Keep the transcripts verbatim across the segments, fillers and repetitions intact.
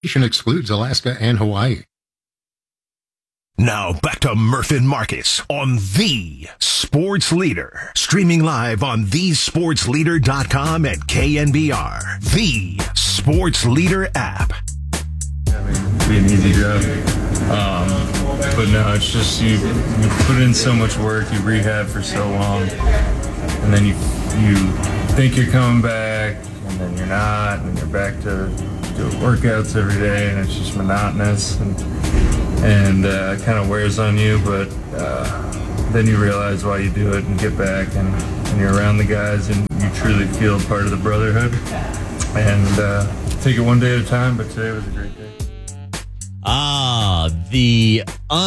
Excludes Alaska and Hawaii. Now back to Murph and Marcus on The Sports Leader. Streaming live on the sports leader dot com and K N B R. The Sports Leader app. I mean, it'd be an easy job. Um, but no, it's just you, you put in so much work, you rehab for so long, and then you you think you're coming back, and then you're not, and you're back to do workouts every day, and it's just monotonous, and and uh, kind of wears on you, but uh, then you realize why you do it and get back, and, and you're around the guys, and you truly feel part of the brotherhood, and uh, take it one day at a time, but today was a great day. Ah, the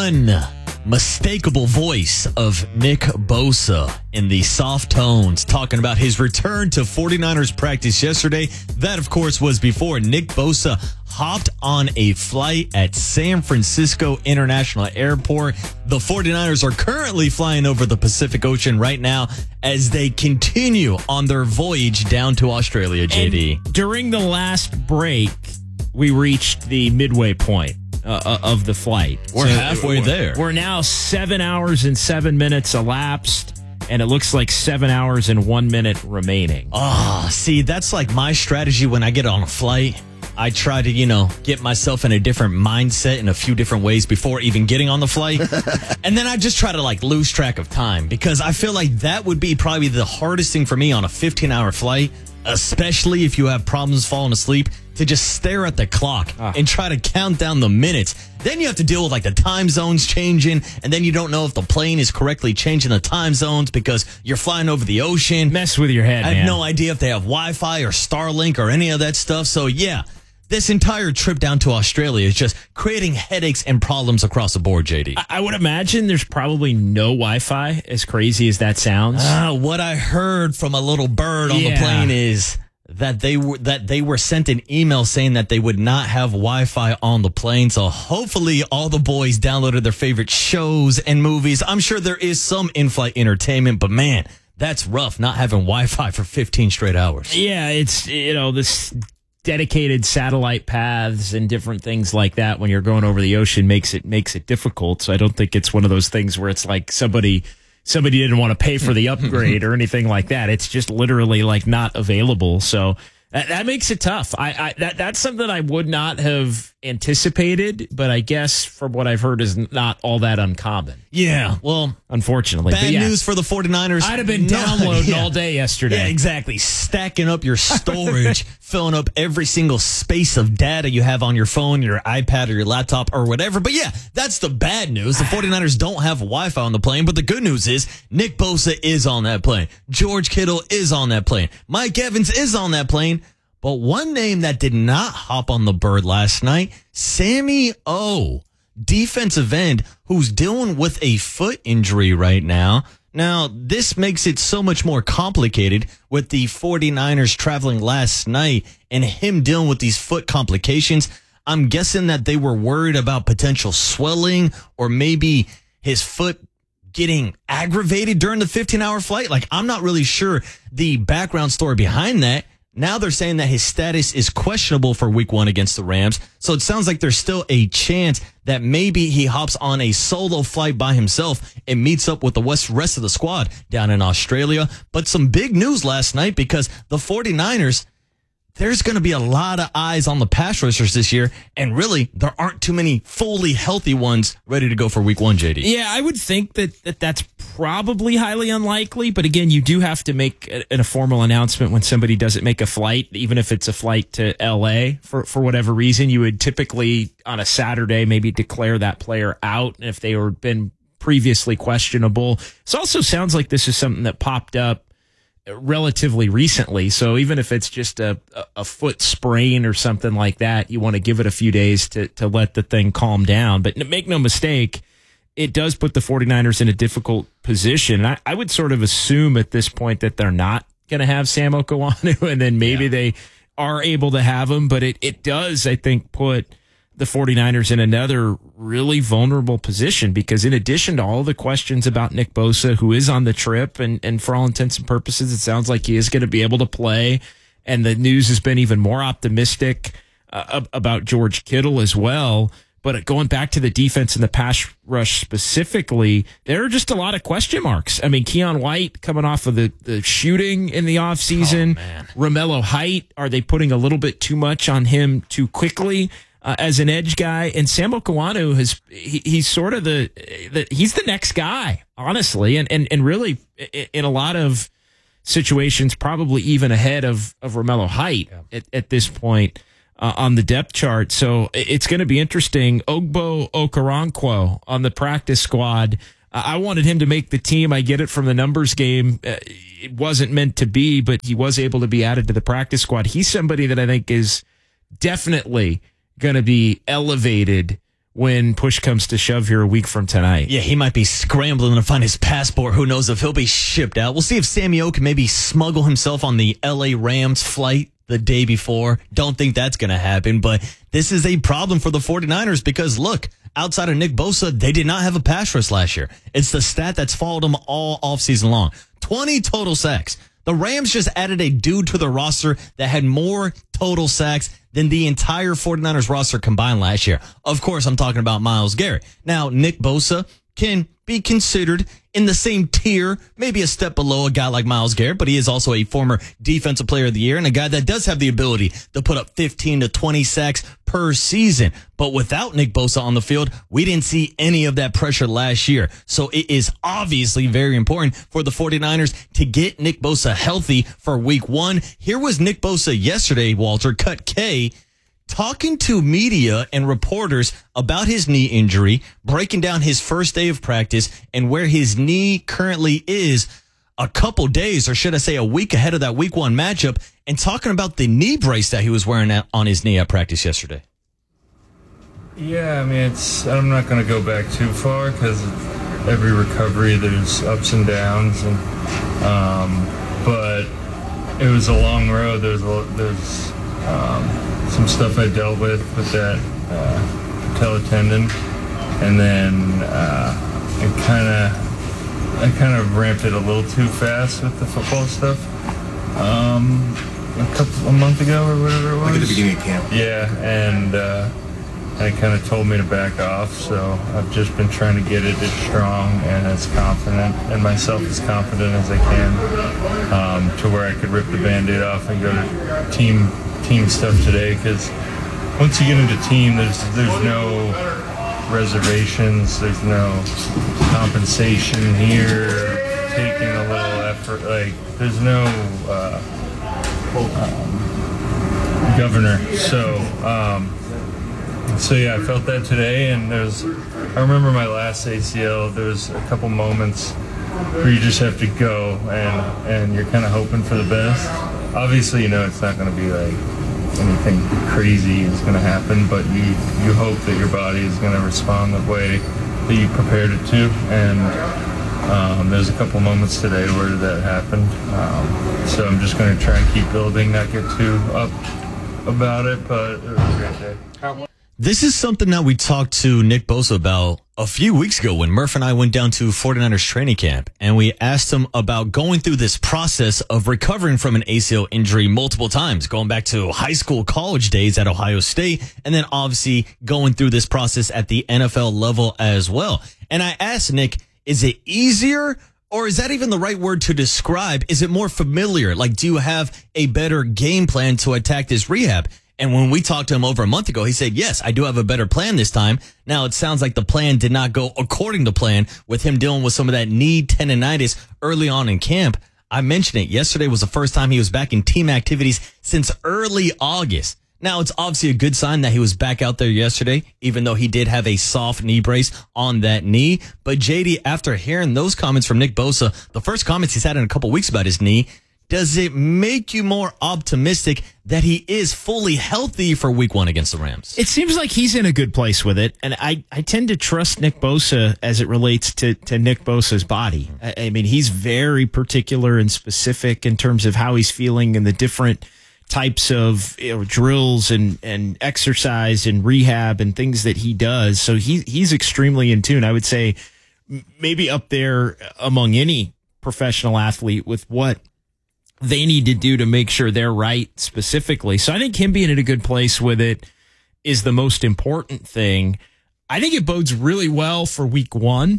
unmistakable voice of Nick Bosa in the soft tones, talking about his return to 49ers practice yesterday. That, of course, was before Nick Bosa hopped on a flight at San Francisco International Airport. The 49ers are currently flying over the Pacific Ocean right now as they continue on their voyage down to Australia, J D. And during the last break, we reached the midway point uh, of the flight. We're so halfway we're, there. We're now seven hours and seven minutes elapsed, and it looks like seven hours and one minute remaining. Ah, oh, see, that's like my strategy when I get on a flight. I try to, you know, get myself in a different mindset in a few different ways before even getting on the flight. And then I just try to, like, lose track of time because I feel like that would be probably the hardest thing for me on a fifteen-hour flight, especially if you have problems falling asleep, to just stare at the clock ah. and try to count down the minutes. Then you have to deal with, like, the time zones changing, and then you don't know if the plane is correctly changing the time zones because you're flying over the ocean. Mess with your head, I have man. no idea if they have Wi-Fi or Starlink or any of that stuff. So, yeah. This entire trip down to Australia is just creating headaches and problems across the board, J D. I would imagine there's probably no Wi-Fi, as crazy as that sounds. Uh, what I heard from a little bird on yeah. the plane is that they were that they were sent an email saying that they would not have Wi-Fi on the plane. So hopefully all the boys downloaded their favorite shows and movies. I'm sure there is some in-flight entertainment, but man, that's rough not having Wi-Fi for fifteen straight hours. Yeah, it's, you know, this dedicated satellite paths and different things like that when you're going over the ocean makes it makes it difficult. So I don't think it's one of those things where it's like somebody somebody didn't want to pay for the upgrade or anything like that. It's just literally like not available. So that, that makes it tough. I, I that that's something I would not have anticipated, but I guess from what I've heard is not all that uncommon. Yeah, well, unfortunately. Bad yeah. news for the 49ers. I'd have been no, downloading yeah. all day yesterday. Yeah, exactly. Stacking up your storage, filling up every single space of data you have on your phone, your iPad, or your laptop, or whatever. But yeah, that's the bad news. The 49ers don't have Wi-Fi on the plane, but the good news is Nick Bosa is on that plane. George Kittle is on that plane. Mike Evans is on that plane. But one name that did not hop on the bird last night, Sammy O, defensive end, who's dealing with a foot injury right now. Now, this makes it so much more complicated with the 49ers traveling last night and him dealing with these foot complications. I'm guessing that they were worried about potential swelling or maybe his foot getting aggravated during the fifteen-hour flight. Like, I'm not really sure the background story behind that. Now they're saying that his status is questionable for week one against the Rams. So it sounds like there's still a chance that maybe he hops on a solo flight by himself and meets up with the rest of the squad down in Australia. But some big news last night because the 49ers, there's going to be a lot of eyes on the pass rushers this year. And really, there aren't too many fully healthy ones ready to go for week one, J D. Yeah, I would think that, that that's probably highly unlikely. But again, you do have to make a, a formal announcement when somebody doesn't make a flight, even if it's a flight to L A for, for whatever reason. You would typically on a Saturday maybe declare that player out if they were been previously questionable. It also sounds like this is something that popped up relatively recently. So even if it's just a, a foot sprain or something like that, you want to give it a few days to, to let the thing calm down. But make no mistake, it does put the 49ers in a difficult position. I, I would sort of assume at this point that they're not going to have Sam Okawanu, and then maybe yeah. they are able to have him. But it, it does, I think, put the 49ers in another really vulnerable position because in addition to all the questions about Nick Bosa, who is on the trip, and, and for all intents and purposes, it sounds like he is going to be able to play, and the news has been even more optimistic uh, about George Kittle as well. But going back to the defense and the pass rush specifically, there are just a lot of question marks. I mean, Keon White coming off of the, the shooting in the offseason. Oh, man. Romello Height, are they putting a little bit too much on him too quickly uh, as an edge guy? And Sam Okawanu, has he, he's sort of the, the he's the next guy, honestly. And, and, and really, in a lot of situations, probably even ahead of, of Romello Height yeah. at, at this point. Uh, on the depth chart. So it's going to be interesting. Ogbo Okoronkwo on the practice squad. Uh, I wanted him to make the team. I get it from the numbers game. Uh, it wasn't meant to be, but he was able to be added to the practice squad. He's somebody that I think is definitely going to be elevated when push comes to shove here a week from tonight. Yeah, he might be scrambling to find his passport. Who knows if he'll be shipped out. We'll see if Sammy O can maybe smuggle himself on the L A Rams flight the day before. Don't think that's going to happen, but this is a problem for the 49ers because, look, outside of Nick Bosa, they did not have a pass rush last year. It's the stat that's followed them all offseason long. twenty total sacks. The Rams just added a dude to the roster that had more total sacks than the entire 49ers roster combined last year. Of course, I'm talking about Myles Garrett. Now, Nick Bosa can be considered in the same tier, maybe a step below a guy like Myles Garrett, but he is also a former defensive player of the year and a guy that does have the ability to put up fifteen to twenty sacks per season. But without Nick Bosa on the field, we didn't see any of that pressure last year. So it is obviously very important for the 49ers to get Nick Bosa healthy for week one. Here was Nick Bosa yesterday, Walter, Cut K, talking to media and reporters about his knee injury, breaking down his first day of practice and where his knee currently is a couple days, or should I say a week ahead of that week one matchup, and talking about the knee brace that he was wearing on his knee at practice yesterday. Yeah, I mean, it's. I'm not going to go back too far because every recovery there's ups and downs, and um, but it was a long road. There's a, there's um, some stuff I dealt with with that uh, patella tendon, and then uh, it kind of I kind of ramped it a little too fast with the football stuff. Um, a couple a month ago or whatever it was. Like at the beginning of camp. Yeah, and uh, and it kind of told me to back off. So I've just been trying to get it as strong and as confident, and myself as confident as I can, um, to where I could rip the Band-Aid off and go to team team stuff today. Because once you get into team, there's there's no reservations, there's no compensation here, taking a little effort, like there's no uh, um, governor. So um, so yeah, I felt that today, and there's I remember my last A C L, there's a couple moments where you just have to go and and you're kind of hoping for the best. Obviously, you know it's not going to be like anything crazy is going to happen, but you you hope that your body is going to respond the way that you prepared it to. And um, there's a couple moments today where that happened. Um, so I'm just going to try and keep building, not get too up about it, but it was a great day. This is something that we talked to Nick Bosa about a few weeks ago when Murph and I went down to 49ers training camp, and we asked him about going through this process of recovering from an A C L injury multiple times, going back to high school, college days at Ohio State, and then obviously going through this process at the N F L level as well. And I asked Nick, is it easier, or is that even the right word to describe? Is it more familiar? Like, do you have a better game plan to attack this rehab? And when we talked to him over a month ago, he said, yes, I do have a better plan this time. Now, it sounds like the plan did not go according to plan with him dealing with some of that knee tendonitis early on in camp. I mentioned it. Yesterday was the first time he was back in team activities since early August. Now, it's obviously a good sign that he was back out there yesterday, even though he did have a soft knee brace on that knee. But, J D, after hearing those comments from Nick Bosa, the first comments he's had in a couple weeks about his knee, does it make you more optimistic that he is fully healthy for week one against the Rams? It seems like he's in a good place with it, and I, I tend to trust Nick Bosa as it relates to, to Nick Bosa's body. I, I mean, he's very particular and specific in terms of how he's feeling and the different types of, you know, drills and, and exercise and rehab and things that he does. So he, he's extremely in tune. I would say maybe up there among any professional athlete with what they need to do to make sure they're right specifically. So I think him being in a good place with it is the most important thing. I think it bodes really well for week one.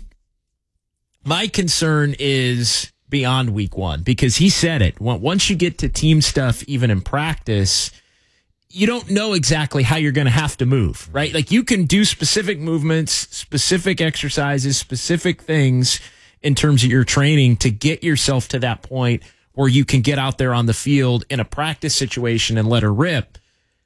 My concern is beyond week one, because he said it. Once you get to team stuff, even in practice, you don't know exactly how you're going to have to move, right? Like, you can do specific movements, specific exercises, specific things in terms of your training to get yourself to that point where you can get out there on the field in a practice situation and let her rip.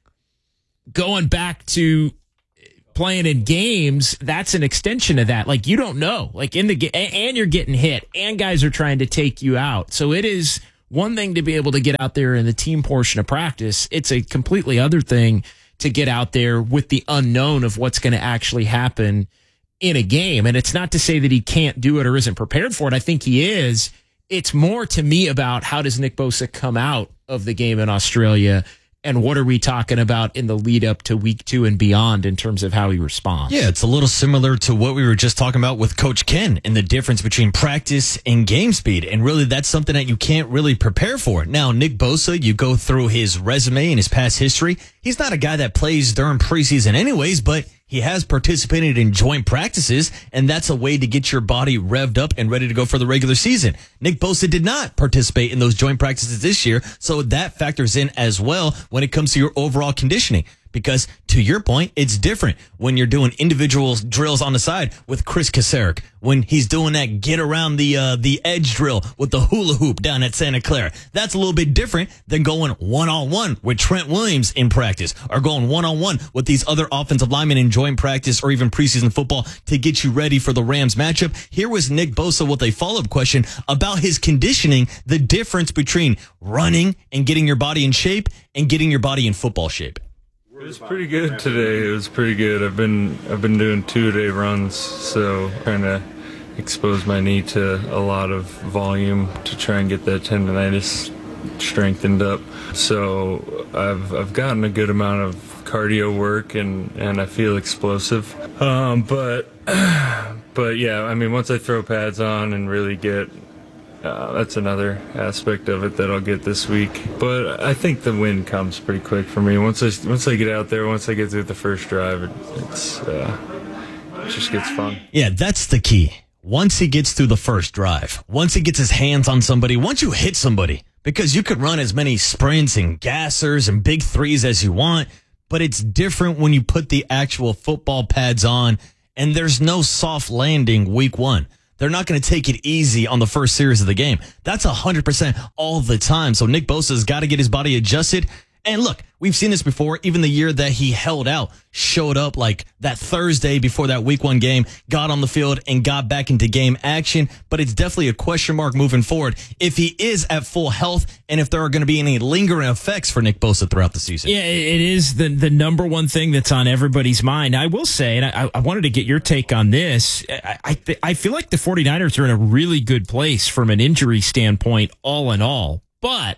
Going back to playing in games, that's an extension of that. Like, you don't know, like in the game, and you're getting hit, and guys are trying to take you out. So it is one thing to be able to get out there in the team portion of practice. It's a completely other thing to get out there with the unknown of what's going to actually happen in a game. And it's not to say that he can't do it or isn't prepared for it. I think he is. It's more to me about how does Nick Bosa come out of the game in Australia, and what are we talking about in the lead up to week two and beyond in terms of how he responds? Yeah, it's a little similar to what we were just talking about with Coach Ken and the difference between practice and game speed. And really, that's something that you can't really prepare for. Now, Nick Bosa, you go through his resume and his past history. He's not a guy that plays during preseason anyways, but he has participated in joint practices, and that's a way to get your body revved up and ready to go for the regular season. Nick Bosa did not participate in those joint practices this year, so that factors in as well when it comes to your overall conditioning. Because, to your point, it's different when you're doing individual drills on the side with Chris Kasarik, when he's doing that get around the uh, the edge drill with the hula hoop down at Santa Clara. That's a little bit different than going one-on-one with Trent Williams in practice, or going one-on-one with these other offensive linemen in joint practice or even preseason football to get you ready for the Rams matchup. Here was Nick Bosa with a follow-up question about his conditioning, the difference between running and getting your body in shape and getting your body in football shape. It was pretty good today. It was pretty good. I've been I've been doing two-a-day runs, so trying to expose my knee to a lot of volume to try and get that tendonitis strengthened up. So I've I've gotten a good amount of cardio work, and, and I feel explosive. Um, but but yeah, I mean, once I throw pads on and really get Uh, that's another aspect of it that I'll get this week. But I think the win comes pretty quick for me. Once I, once I get out there, once I get through the first drive, it, it's, uh, it just gets fun. Yeah, that's the key. Once he gets through the first drive, once he gets his hands on somebody, once you hit somebody, because you could run as many sprints and gassers and big threes as you want, but it's different when you put the actual football pads on, and there's no soft landing week one. They're not going to take it easy on the first series of the game. That's one hundred percent all the time. So Nick Bosa's got to get his body adjusted. And look, we've seen this before. Even the year that he held out, showed up like that Thursday before that week one game, got on the field and got back into game action. But it's definitely a question mark moving forward if he is at full health and if there are going to be any lingering effects for Nick Bosa throughout the season. Yeah, it is the, the number one thing that's on everybody's mind. I will say, and I, I wanted to get your take on this, I, I, th- I feel like the 49ers are in a really good place from an injury standpoint, all in all. But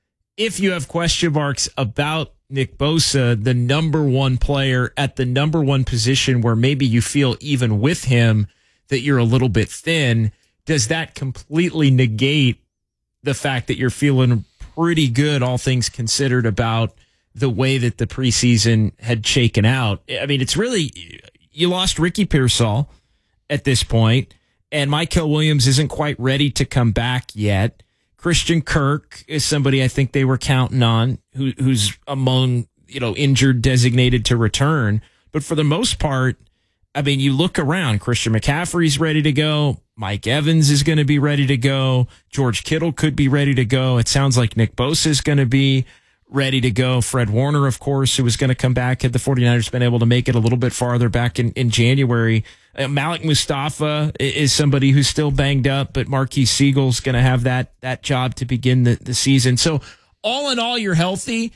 if you have question marks about Nick Bosa, the number one player at the number one position where maybe you feel even with him that you're a little bit thin, does that completely negate the fact that you're feeling pretty good, all things considered, about the way that the preseason had shaken out? I mean, it's really, you lost Ricky Pearsall at this point, and Mykel Williams isn't quite ready to come back yet. Christian Kirk is somebody I think they were counting on, who, who's among, you know, injured, designated to return. But for the most part, I mean, you look around, Christian McCaffrey's ready to go. Mike Evans is going to be ready to go. George Kittle could be ready to go. It sounds like Nick Bosa is going to be ready to go. Fred Warner, of course, who was going to come back had the 49ers been able to make it a little bit farther back in, in January. Uh, Malik Mustafa is somebody who's still banged up, but Marquise Siegel's going to have that that job to begin the, the season. So all in all, you're healthy,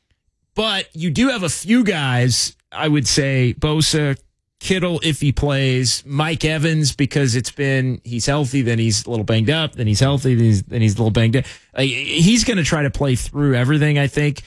but you do have a few guys, I would say, Bosa, Kittle, if he plays, Mike Evans, because it's been, he's healthy, then he's a little banged up, then he's healthy, then he's, then he's a little banged up. Like, he's going to try to play through everything, I think.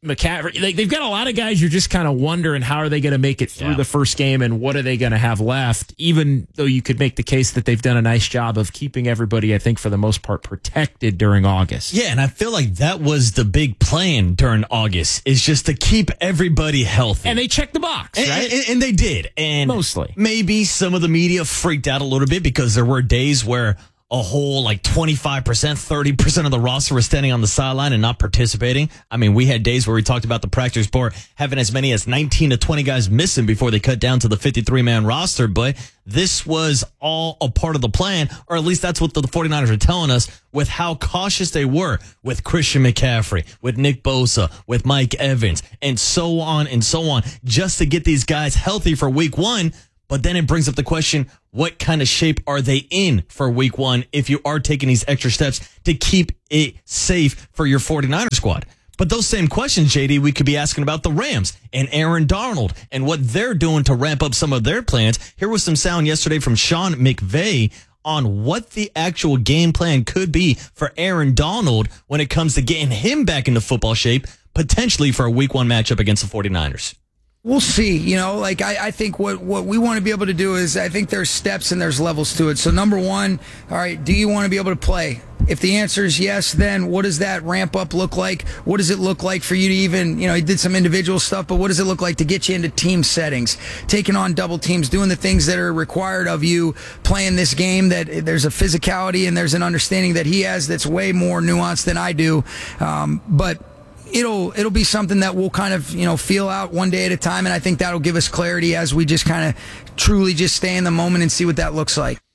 McCaffrey, like, they've got a lot of guys you're just kind of wondering how are they going to make it through Yeah. the first game and what are they going to have left, even though you could make the case that they've done a nice job of keeping everybody, I think, for the most part, protected during August. Yeah, and I feel like that was the big plan during August, is just to keep everybody healthy. And they checked the box, And, right? and, and they did. And Mostly. maybe some of the media freaked out a little bit because there were days where a whole like twenty-five percent, thirty percent of the roster was standing on the sideline and not participating. I mean, we had days where we talked about the practice report having as many as nineteen to twenty guys missing before they cut down to the fifty-three man roster. But this was all a part of the plan, or at least that's what the 49ers are telling us, with how cautious they were with Christian McCaffrey, with Nick Bosa, with Mike Evans, and so on and so on, just to get these guys healthy for week one. But then it brings up the question, what kind of shape are they in for week one if you are taking these extra steps to keep it safe for your 49er squad? But those same questions, J D, we could be asking about the Rams and Aaron Donald and what they're doing to ramp up some of their plans. Here was some sound yesterday from Sean McVay on what the actual game plan could be for Aaron Donald when it comes to getting him back into football shape, potentially for a week one matchup against the 49ers. We'll see. You know, like I, I think what, what we want to be able to do is I think there's steps and there's levels to it. So number one, all right, do you want to be able to play? If the answer is yes, then what does that ramp up look like? What does it look like for you to even, you know, you did some individual stuff, but what does it look like to get you into team settings, taking on double teams, doing the things that are required of you, playing this game that there's a physicality and there's an understanding that he has that's way more nuanced than I do. Um, but It'll it'll be something that we'll kind of, you know, feel out one day at a time, and I think that'll give us clarity as we just kind of truly just stay in the moment and see what that looks like.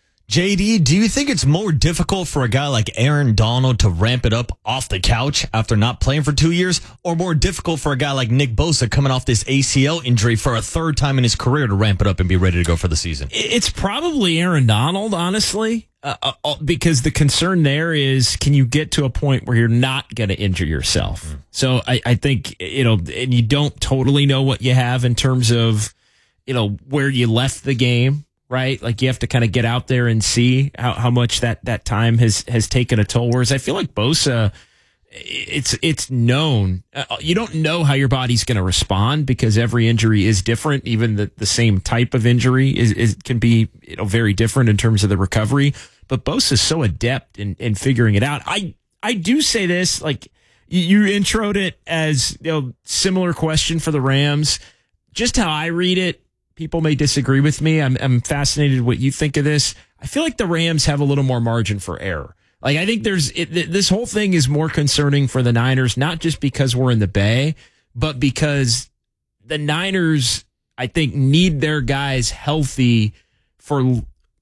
J D, do you think it's more difficult for a guy like Aaron Donald to ramp it up off the couch after not playing for two years, or more difficult for a guy like Nick Bosa coming off this A C L injury for a third time in his career to ramp it up and be ready to go for the season? It's probably Aaron Donald, honestly, uh, uh, because the concern there is, can you get to a point where you're not going to injure yourself? Mm. So I, I think, you know, and you don't totally know what you have in terms of, you know, where you left the game, right? Like you have to kind of get out there and see how, how much that, that time has, has taken a toll. Whereas I feel like Bosa, it's it's known. Uh, you don't know how your body's going to respond because every injury is different. Even the, the same type of injury is, is can be, you know, very different in terms of the recovery. But Bosa is so adept in, in figuring it out. I I do say this, like you, you introed it as, you know, similar question for the Rams. Just how I read it, people may disagree with me. I'm I'm fascinated what you think of this. I feel like the Rams have a little more margin for error. Like, I think there's it, this whole thing is more concerning for the Niners, not just because we're in the Bay, but because the Niners, I think, need their guys healthy for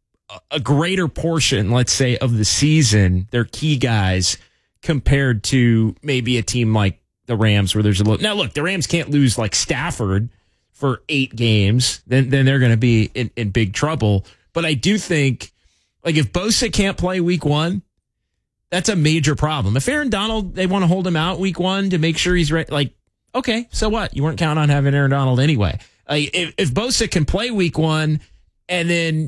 a greater portion, let's say, of the season, their key guys, compared to maybe a team like the Rams where there's a little. Now, look, the Rams can't lose like Stafford for eight games. Then, then they're going to be in, in big trouble. But I do think, like, if Bosa can't play week one, that's a major problem. If Aaron Donald, they want to hold him out week one to make sure he's ready, like, okay, so what? You weren't counting on having Aaron Donald anyway. Like, if, if Bosa can play week one and then,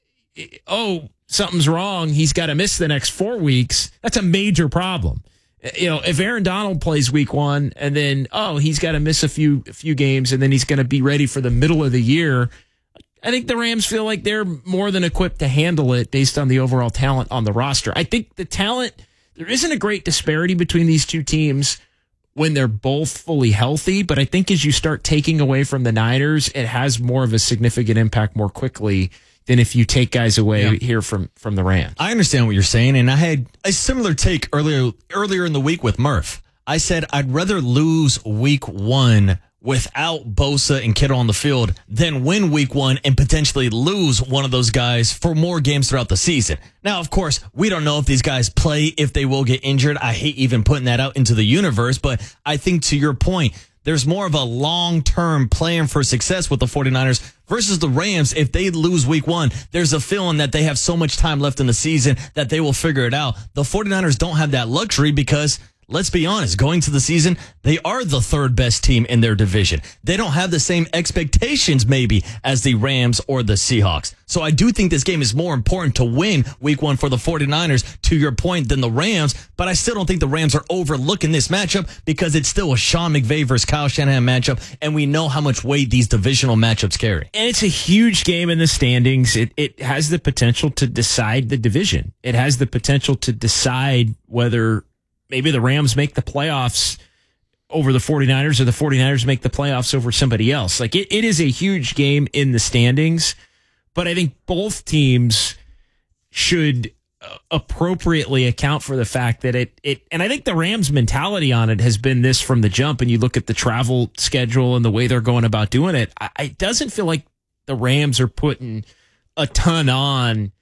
oh, something's wrong, he's got to miss the next four weeks, that's a major problem. You know, if Aaron Donald plays week one and then, oh, he's got to miss a few a few games and then he's going to be ready for the middle of the year, I think the Rams feel like they're more than equipped to handle it based on the overall talent on the roster. I think the talent, there isn't a great disparity between these two teams when they're both fully healthy, but I think as you start taking away from the Niners, it has more of a significant impact more quickly than if you take guys away yeah. here from, from the Rams. I understand what you're saying, and I had a similar take earlier earlier in the week with Murph. I said I'd rather lose week one without Bosa and Kittle on the field than win week one and potentially lose one of those guys for more games throughout the season. Now, of course, we don't know if these guys play, if they will get injured. I hate even putting that out into the universe, but I think to your point, there's more of a long-term plan for success with the 49ers versus the Rams. If they lose week one, there's a feeling that they have so much time left in the season that they will figure it out. The 49ers don't have that luxury because, let's be honest, going to the season, they are the third best team in their division. They don't have the same expectations maybe as the Rams or the Seahawks. So I do think this game is more important to win week one for the 49ers, to your point, than the Rams. But I still don't think the Rams are overlooking this matchup because it's still a Sean McVay versus Kyle Shanahan matchup, and we know how much weight these divisional matchups carry. And it's a huge game in the standings. It it has the potential to decide the division. It has the potential to decide whether maybe the Rams make the playoffs over the 49ers or the 49ers make the playoffs over somebody else. Like it, it is a huge game in the standings, but I think both teams should appropriately account for the fact that it, it, and I think the Rams mentality on it has been this from the jump. And you look at the travel schedule and the way they're going about doing it, I, it doesn't feel like the Rams are putting a ton on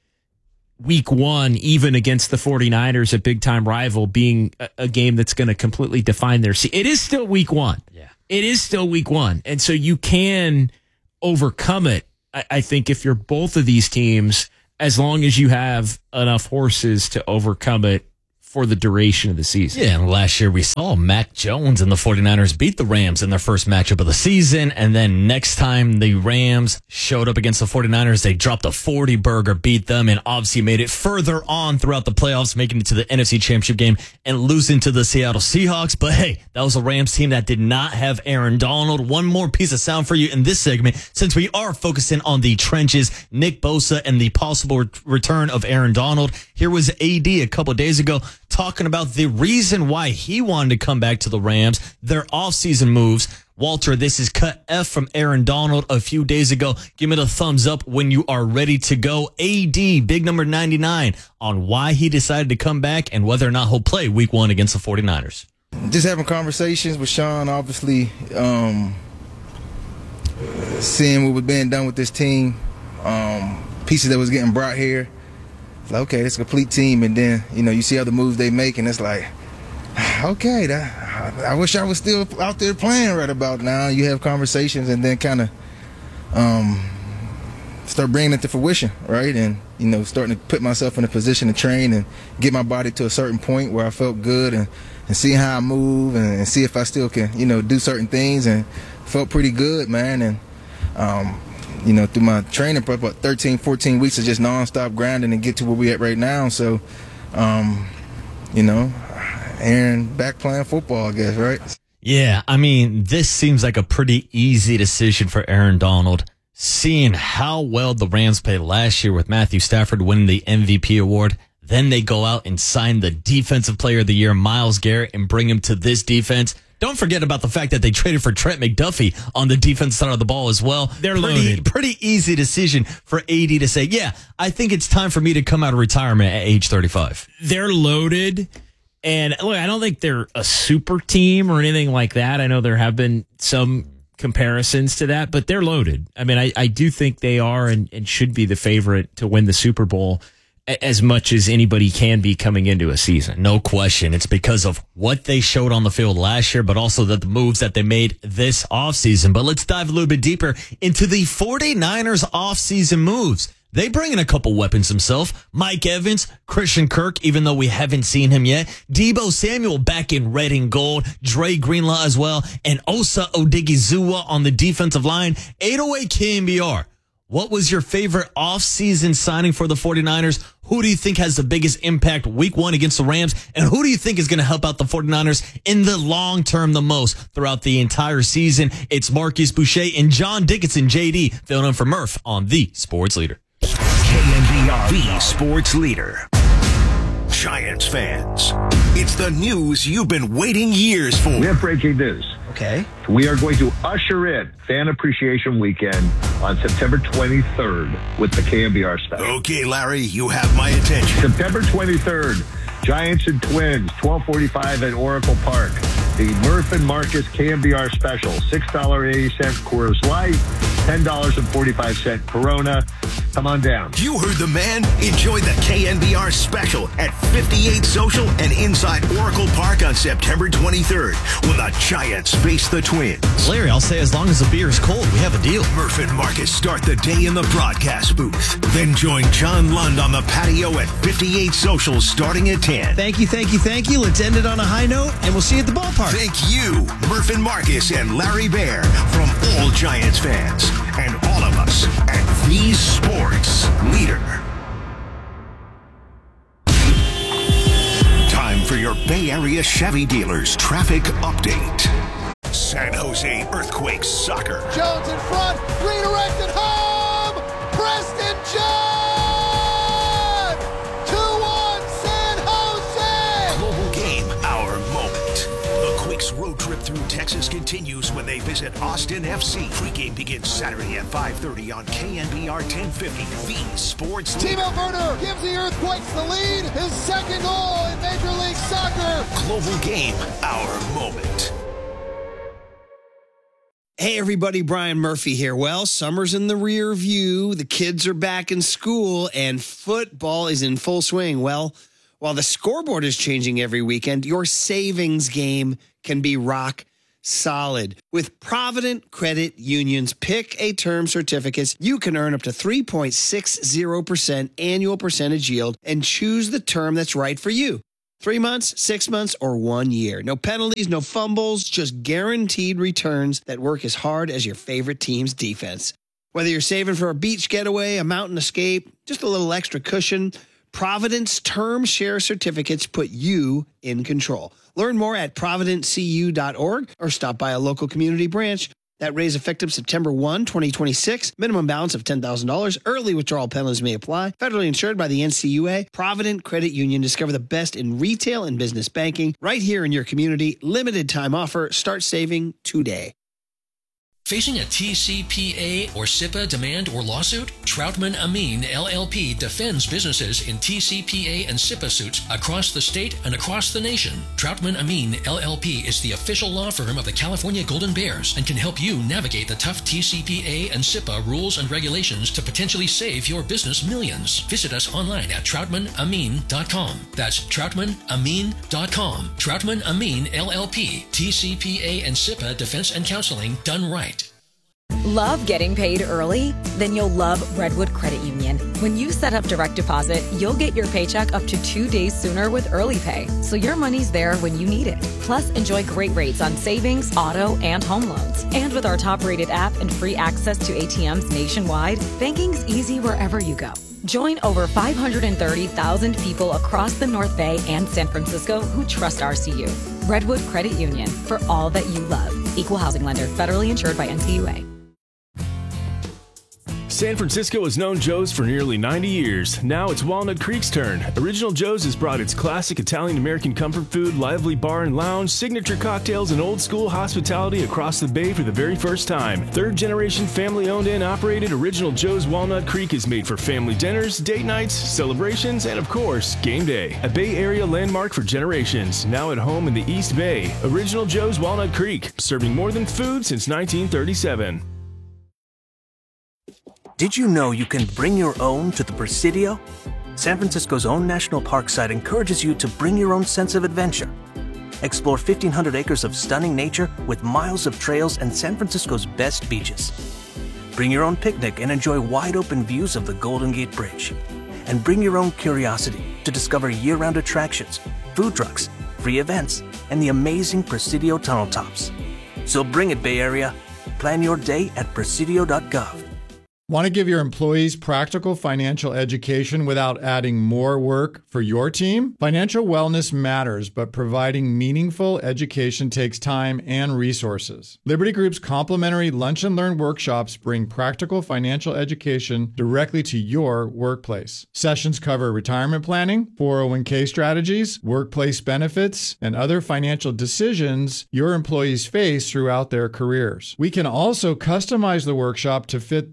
week one, even against the 49ers, a big time rival, being a, a game that's going to completely define their season. It is still week one. Yeah. It is still week one. And so you can overcome it, I, I think, if you're both of these teams, as long as you have enough horses to overcome it for the duration of the season. Yeah, and last year we saw Mac Jones and the 49ers beat the Rams in their first matchup of the season, and then next time the Rams showed up against the 49ers, they dropped a forty-burger, beat them, and obviously made it further on throughout the playoffs, making it to the N F C Championship game and losing to the Seattle Seahawks. But hey, that was a Rams team that did not have Aaron Donald. One more piece of sound for you in this segment, since we are focusing on the trenches, Nick Bosa, and the possible re- return of Aaron Donald. Here was A D a couple days ago talking about the reason why he wanted to come back to the Rams, their offseason moves. Walter, this is Cut F from Aaron Donald a few days ago. Give me the thumbs up when you are ready to go. A D, big number ninety-nine, on why he decided to come back and whether or not he'll play week one against the 49ers. Just having conversations with Sean, obviously, um, seeing what was being done with this team, um, pieces that was getting brought here. Like, okay, it's a complete team, and then, you know, you see other moves they make, and it's like, okay, that, I wish I was still out there playing right about now. You have conversations and then kind of um, start bringing it to fruition, right? And, you know, starting to put myself in a position to train and get my body to a certain point where I felt good, and, and see how I move, and, and see if I still can, you know, do certain things, and felt pretty good, man. And, um, you know, through my training, probably about thirteen, fourteen weeks of just nonstop grinding and get to where we at right now. So, um, you know, Aaron back playing football, I guess, right? Yeah, I mean, this seems like a pretty easy decision for Aaron Donald. Seeing how well the Rams played last year with Matthew Stafford winning the M V P award, then they go out and sign the Defensive Player of the Year, Myles Garrett, and bring him to this defense. Don't forget about the fact that they traded for Trent McDuffie on the defense side of the ball as well. They're pretty, loaded. Pretty easy decision for A D to say, yeah, I think it's time for me to come out of retirement at age thirty-five. They're loaded. And look, I don't think they're a super team or anything like that. I know there have been some comparisons to that, but they're loaded. I mean, I, I do think they are and, and should be the favorite to win the Super Bowl as much as anybody can be coming into a season. No question. It's because of what they showed on the field last year, but also the moves that they made this offseason. But let's dive a little bit deeper into the 49ers offseason moves. They bring in a couple weapons themselves. Mike Evans, Christian Kirk, even though we haven't seen him yet. Deebo Samuel back in red and gold. Dre Greenlaw as well. And Osa Odigizua on the defensive line. eight oh eight K N B R. What was your favorite offseason signing for the 49ers? Who do you think has the biggest impact week one against the Rams? And who do you think is going to help out the 49ers in the long term the most throughout the entire season? It's Marcus Boucher and John Dickinson, J D, filling in for Murph on The Sports Leader. K N B R, The Sports Leader. Giants fans, it's the news you've been waiting years for. We have breaking news. Okay. We are going to usher in Fan Appreciation Weekend on September twenty-third with the K N B R special. Okay, Larry, you have my attention. September twenty-third, Giants and Twins, twelve forty-five at Oracle Park. The Murph and Marcus K N B R special, six dollars and eighty cents Coors Light, ten dollars and forty-five cents Corona. Come on down. You heard the man. Enjoy the K N B R special at fifty-eight Social and inside Oracle Park on September twenty-third when the Giants face the Twins. Larry, I'll say as long as the beer is cold, we have a deal. Murph and Marcus start the day in the broadcast booth. Then join John Lund on the patio at fifty-eight Social starting at ten. Thank you, thank you, thank you. Let's end it on a high note, and we'll see you at the ballpark. Thank you, Murph and Marcus and Larry Bear, from all Giants fans and all of us at the Sports Leader. Time for your Bay Area Chevy dealers traffic update. San Jose Earthquakes soccer. Jones in front, redirected home. Preston John. two one San Jose. Global game, our moment. The Quakes road trip through Texas continues when they visit Austin F C. Pre-game begins Saturday at five thirty on K N B R ten fifty, the Sports Leader. Timo Werner gives the Earthquakes the lead. His second goal in Major League Soccer. Global game, our moment. Hey everybody, Brian Murphy here. Well, summer's in the rear view, the kids are back in school, and football is in full swing. Well, while the scoreboard is changing every weekend, your savings game can be rock solid. With Provident Credit Union's Pick a Term certificates, you can earn up to three point six zero percent annual percentage yield and choose the term that's right for you. Three months, six months, or one year. No penalties, no fumbles, just guaranteed returns that work as hard as your favorite team's defense. Whether you're saving for a beach getaway, a mountain escape, just a little extra cushion, Providence Term Share Certificates put you in control. Learn more at provident c u dot org or stop by a local community branch. That raise effective September first, twenty twenty-six. Minimum balance of ten thousand dollars. Early withdrawal penalties may apply. Federally insured by the N C U A. Provident Credit Union. Discover the best in retail and business banking right here in your community. Limited time offer. Start saving today. Facing a T C P A or SIPA demand or lawsuit? Troutman Amin L L P defends businesses in T C P A and SIPA suits across the state and across the nation. Troutman Amin L L P is the official law firm of the California Golden Bears and can help you navigate the tough T C P A and SIPA rules and regulations to potentially save your business millions. Visit us online at troutman amin dot com. That's troutman amin dot com. Troutman Amin L L P, T C P A and SIPA defense and counseling done right. Love getting paid early? Then you'll love Redwood Credit Union. When you set up direct deposit, you'll get your paycheck up to two days sooner with Early Pay, so your money's there when you need it. Plus, enjoy great rates on savings, auto, and home loans. And with our top-rated app and free access to A T Ms nationwide, banking's easy wherever you go. Join over five hundred thirty thousand people across the North Bay and San Francisco who trust R C U. Redwood Credit Union, for all that you love. Equal housing lender, federally insured by N C U A. San Francisco has known Joe's for nearly ninety years. Now it's Walnut Creek's turn. Original Joe's has brought its classic Italian-American comfort food, lively bar and lounge, signature cocktails, and old-school hospitality across the bay for the very first time. Third-generation family-owned and operated, Original Joe's Walnut Creek is made for family dinners, date nights, celebrations, and of course, game day. A Bay Area landmark for generations. Now at home in the East Bay. Original Joe's Walnut Creek, serving more than food since nineteen thirty-seven. Did you know you can bring your own to the Presidio? San Francisco's own national park site encourages you to bring your own sense of adventure. Explore fifteen hundred acres of stunning nature with miles of trails and San Francisco's best beaches. Bring your own picnic and enjoy wide-open views of the Golden Gate Bridge. And bring your own curiosity to discover year-round attractions, food trucks, free events, and the amazing Presidio tunnel tops. So bring it, Bay Area. Plan your day at presidio dot gov. Want to give your employees practical financial education without adding more work for your team? Financial wellness matters, but providing meaningful education takes time and resources. Liberty Group's complimentary Lunch and Learn workshops bring practical financial education directly to your workplace. Sessions cover retirement planning, four oh one k strategies, workplace benefits, and other financial decisions your employees face throughout their careers. We can also customize the workshop to fit the needs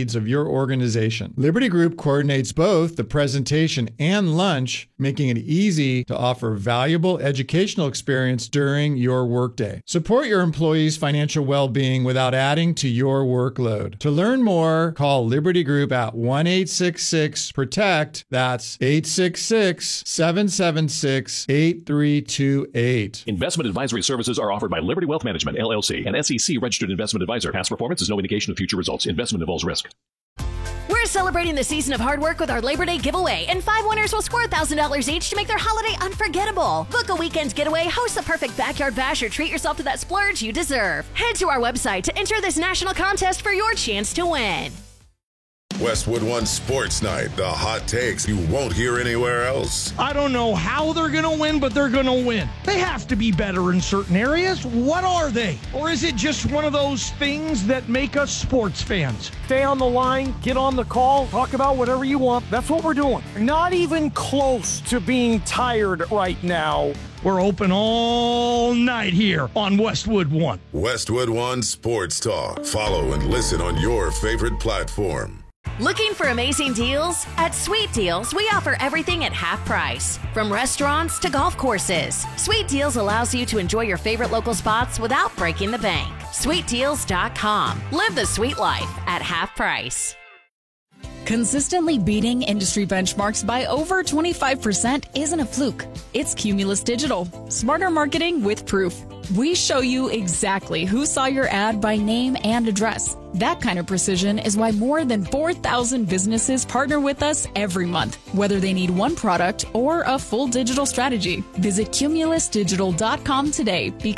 needs of your organization. Liberty Group coordinates both the presentation and lunch, making it easy to offer valuable educational experience during your workday. Support your employees' financial well-being without adding to your workload. To learn more, call Liberty Group at one eight six six protect. That's eight six six, seven seven six, eight three two eight. Investment advisory services are offered by Liberty Wealth Management, L L C, an S E C registered investment advisor. Past performance is no indication of future results. Investment involves risk. We're celebrating the season of hard work with our Labor Day giveaway, and five winners will score one thousand dollars each to make their holiday unforgettable. Book a weekend getaway, host the perfect backyard bash, or treat yourself to that splurge you deserve. Head to our website to enter this national contest for your chance to win. Westwood One Sports Night, the hot takes you won't hear anywhere else. I don't know how they're going to win, but they're going to win. They have to be better in certain areas. What are they? Or is it just one of those things that make us sports fans? Stay on the line, get on the call, talk about whatever you want. That's what we're doing. Not even close to being tired right now. We're open all night here on Westwood One. Westwood One Sports Talk. Follow and listen on your favorite platform. Looking for amazing deals? At Sweet Deals, we offer everything at half price. From restaurants to golf courses, Sweet Deals allows you to enjoy your favorite local spots without breaking the bank. sweet deals dot com. Live the sweet life at half price. Consistently beating industry benchmarks by over twenty-five percent isn't a fluke. It's Cumulus Digital. Smarter marketing with proof. We show you exactly who saw your ad by name and address. That kind of precision is why more than four thousand businesses partner with us every month, whether they need one product or a full digital strategy. Visit cumulus digital dot com today because